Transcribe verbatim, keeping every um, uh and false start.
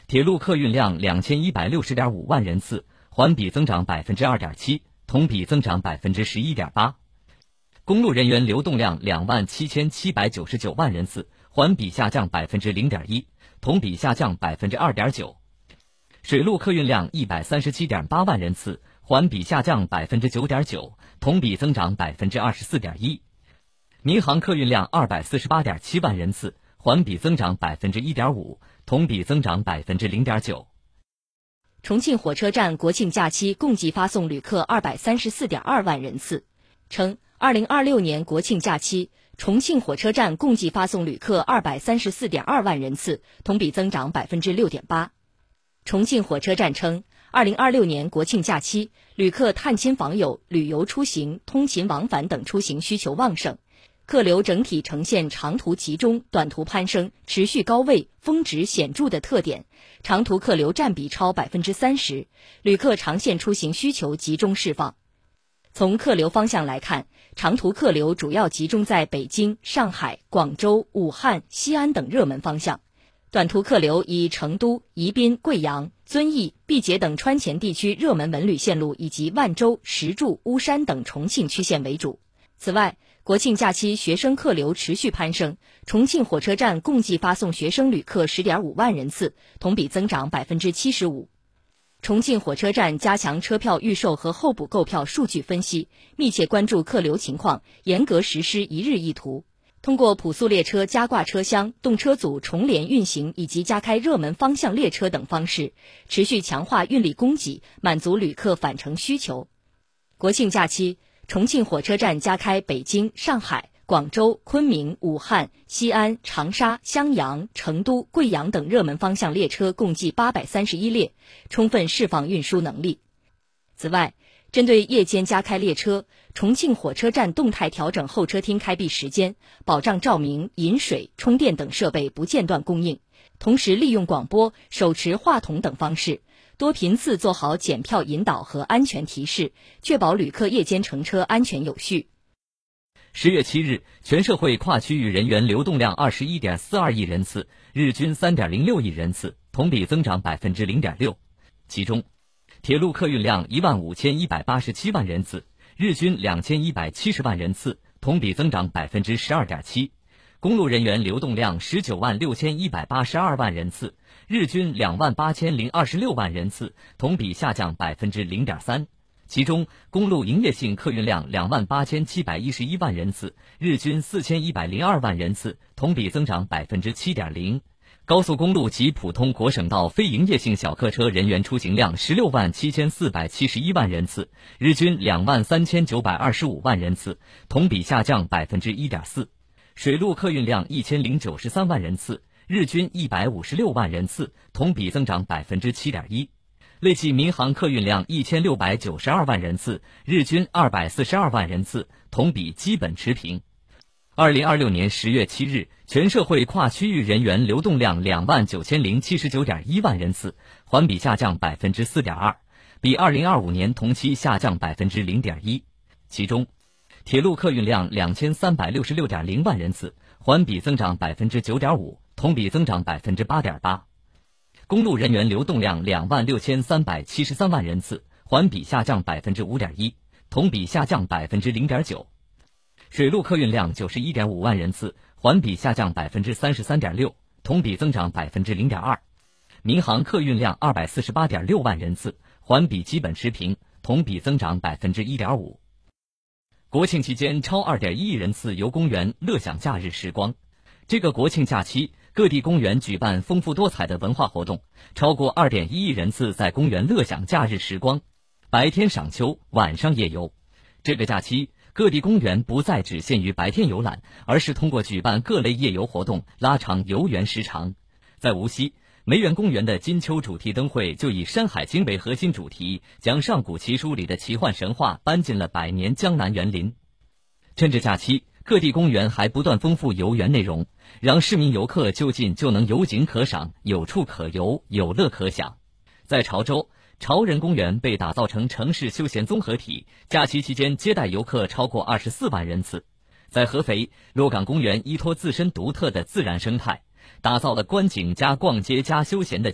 铁路客运量两千一百六十点五万人次，环比增长百分之二点七，同比增长百分之十一点八。公路人员流动量两万七千七百九十九万人次，环比下降百分之零点一，同比下降百分之二点九。水路客运量一百三十七点八万人次，环比下降百分之九点九，同比增长百分之二十四点一。民航客运量二百四十八点七万人次，环比增长百分之一点五，同比增长百分之零点九。 重庆火车站国庆假期共计发送旅客二百三十四点二万人次，称二零二六年国庆假期，重庆火车站共计发送旅客二百三十四点二万人次，同比增长百分之六点八。重庆火车站称，二零二六年国庆假期，旅客探亲访友、旅游出行、通勤往返等出行需求旺盛。客流整体呈现长途集中、短途攀升、持续高位、峰值显著的特点，长途客流占比超百分之三十，旅客长线出行需求集中释放。从客流方向来看，长途客流主要集中在北京、上海、广州、武汉、西安等热门方向，短途客流以成都、宜宾、贵阳、遵义、毕节等川黔地区热门文旅线路以及万州、石柱、巫山等重庆区线为主。此外，国庆假期学生客流持续攀升，重庆火车站共计发送学生旅客 十点五万人次，同比增长 百分之七十五。重庆火车站加强车票预售和候补购票数据分析，密切关注客流情况，严格实施一日一图。通过普速列车加挂车厢、动车组重联运行以及加开热门方向列车等方式，持续强化运力供给，满足旅客返程需求。国庆假期，重庆火车站加开北京、上海、广州、昆明、武汉、西安、长沙、襄阳、成都、贵阳等热门方向列车共计八百三十一列，充分释放运输能力。此外，针对夜间加开列车，重庆火车站动态调整候车厅开闭时间，保障照明、饮水、充电等设备不间断供应，同时利用广播、手持话筒等方式，多频次做好检票引导和安全提示，确保旅客夜间乘车安全有序。 十月七日，全社会跨区域人员流动量 二十一点四二亿人次，日均 三点零六亿人次，同比增长 百分之零点六。其中，铁路客运量一万五千一百八十七万人次，日均两千一百七十万人次，同比增长 百分之十二点七。公路人员流动量十九万六千一百八十二万人次，日均两万八千零二十六万人次，同比下降 百分之零点三。其中，公路营业性客运量两万八千七百一十一万人次，日均四千一百零二万人次，同比增长 百分之七点零。高速公路及普通国省道非营业性小客车人员出行量十六万七千四百七十一万人次，日均两万三千九百二十五万人次，同比下降 百分之一点四。水路客运量一千零九十三万人次，日均一百五十六万人次，同比增长 百分之七点一。累计民航客运量一千六百九十二万人次，日均二百四十二万人次，同比基本持平。二零二六年十月七日，全社会跨区域人员流动量两万九千零七十九点一万人次，环比下降 百分之四点二，比二零二五年同期下降 百分之零点一。其中，铁路客运量两千三百六十六点零万人次，环比增长 百分之九点五，同比增长 百分之八点八。公路人员流动量两万六千三百七十三万人次，环比下降 百分之五点一，同比下降 百分之零点九。水路客运量九十一点五万人次，环比下降 百分之三十三点六，同比增长 百分之零点二。民航客运量二百四十八点六万人次，环比基本持平，同比增长 百分之一点五。国庆期间超 二点一亿人次游公园乐享假日时光。这个国庆假期，各地公园举办丰富多彩的文化活动，超过 二点一亿人次在公园乐享假日时光，白天赏秋，晚上夜游。这个假期，各地公园不再只限于白天游览，而是通过举办各类夜游活动，拉长游园时长。在无锡，梅园公园的金秋主题灯会就以《山海经》为核心主题，将上古奇书里的奇幻神话搬进了百年江南园林。趁着假期，各地公园还不断丰富游园内容，让市民游客就近就能有景可赏，有处可游，有乐可享。在潮州，潮人公园被打造成城市休闲综合体，假期期间接待游客超过二十四万人次。在合肥，洛岗公园依托自身独特的自然生态，打造了观景加逛街加休闲的